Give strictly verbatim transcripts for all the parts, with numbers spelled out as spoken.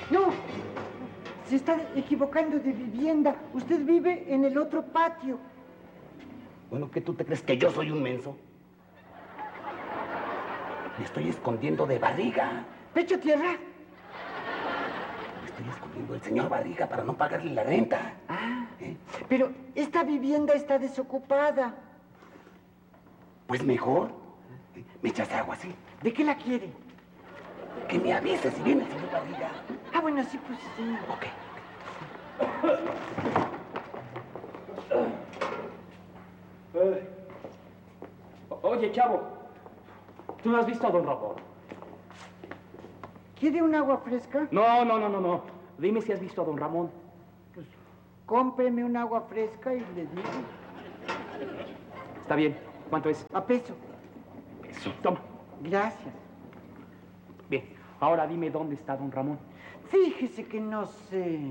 No, se está equivocando de vivienda. Usted vive en el otro patio. Bueno, ¿qué tú te crees que yo soy un menso? Me estoy escondiendo de Barriga. ¿Pecho tierra? Me estoy escondiendo del señor Barriga para no pagarle la renta. Ah, ¿eh? Pero esta vivienda está desocupada. Pues mejor. Me echas agua, ¿sí? ¿De qué la quiere? Que me avise si viene el señor Barriga. Ah, bueno, sí, pues sí. Ok. Eh. Oye, chavo, ¿tú no has visto a don Ramón? ¿Quiere un agua fresca? No, no, no, no, no. Dime si has visto a don Ramón. Pues cómpreme un agua fresca y le digo. Está bien. ¿Cuánto es? A peso. Peso. Toma. Gracias. Bien. Ahora dime dónde está don Ramón. Fíjese que no sé.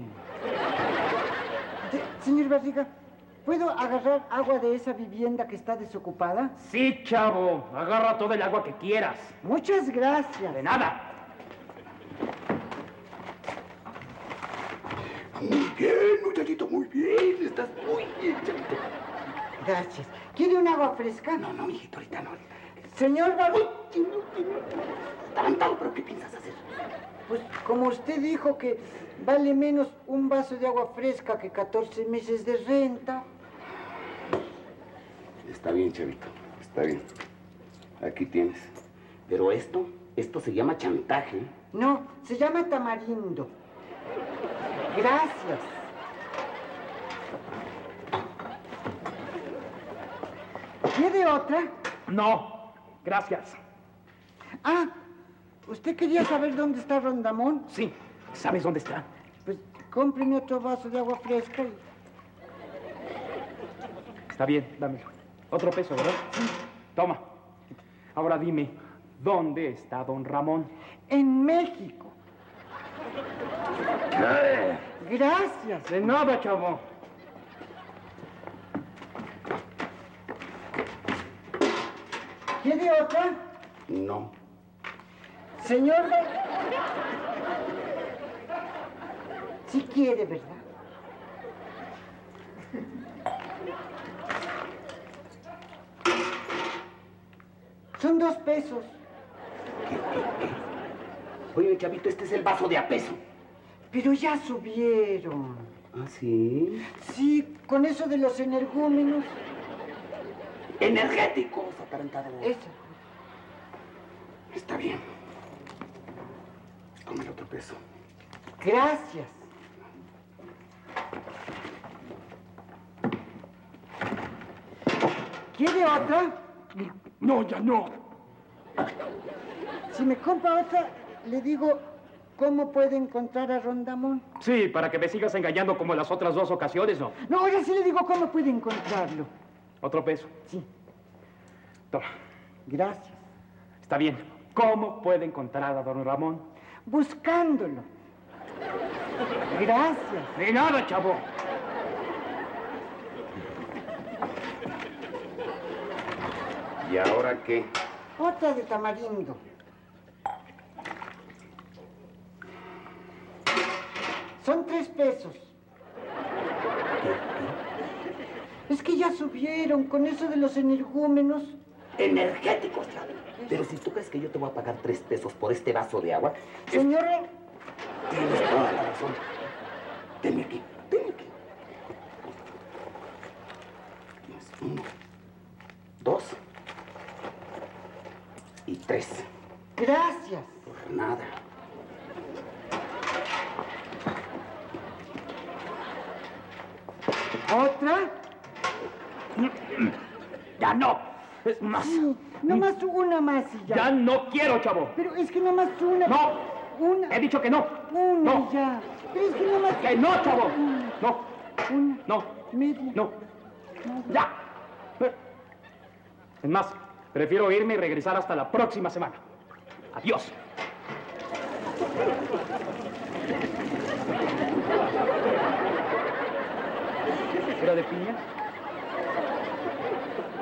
De, señor Barriga, ¿puedo agarrar agua de esa vivienda que está desocupada? Sí, chavo. Agarra todo el agua que quieras. Muchas gracias. De nada. Muy bien, muchachito, muy bien. Estás muy bien, chavito. Gracias. ¿Quiere un agua fresca? No, no, mijito, ahorita no. Señor Barriga. Atarantado, pero ¿qué piensas hacer? Pues como usted dijo que vale menos un vaso de agua fresca que catorce meses de renta. Está bien, chavito, está bien. Aquí tienes. Pero esto, esto se llama chantaje. No, se llama tamarindo. Gracias. ¿Quiere otra? No, gracias. Ah, ¿usted quería saber dónde está Rondamón? Sí, ¿sabes dónde está? Pues cómpreme otro vaso de agua fresca y... Está bien, dámelo. Otro peso, ¿verdad? Sí. Toma. Ahora dime, ¿dónde está don Ramón? En México. ¿Qué? Gracias. De nada, chavo. ¿Quiere otra? No. Señor... Sí quiere, ¿verdad? Son dos pesos. ¿Qué, qué, qué? Oye, chavito, este es el vaso de a peso. Pero ya subieron. ¿Ah, sí? Sí, con eso de los energúmenos. Energéticos, atarantado. Eso. Está bien. Come el otro peso. Gracias. ¿Quiere otra? No, ya no. Si me compra otra, le digo cómo puede encontrar a Rondamón. Sí, para que me sigas engañando como las otras dos ocasiones, ¿no? No, ahora sí le digo cómo puede encontrarlo. ¿Otro peso? Sí. Toma. Gracias. Está bien. ¿Cómo puede encontrar a don Ramón? Buscándolo. Gracias. De nada, chavo. ¿Y ahora qué? Otra de tamarindo. Son tres pesos. ¿Qué, qué? Es que ya subieron con eso de los energúmenos. Energéticos, chavo. Pero si tú crees que yo te voy a pagar tres pesos por este vaso de agua... Señora... Tienes toda la razón. Tenme aquí, tenme aquí. Tienes uno, dos y tres. Gracias. Por nada. ¿Otra? Ya no. Es más. Sí, nomás una más y ya. Ya no quiero, chavo. Pero es que nomás una. No. Una. He dicho que no. Una No. ya. Pero es que nomás... Que no, chavo. No. Una. No. Media. No. Nada. Ya. Es más, prefiero irme y regresar hasta la próxima semana. Adiós. ¿Era de piña?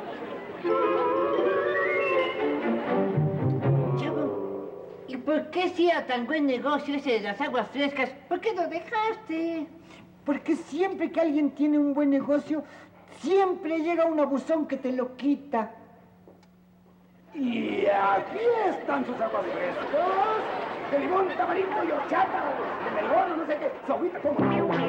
Chavo, ¿y por qué parecía tan buen negocio ese de las aguas frescas. ¿Por qué lo dejaste? Porque siempre que alguien tiene un buen negocio, siempre llega un abusón que te lo quita. Y aquí están sus aguas frescas, de limón, tamarindo y horchata, de melón, no sé qué. Su agüita, ¿cómo?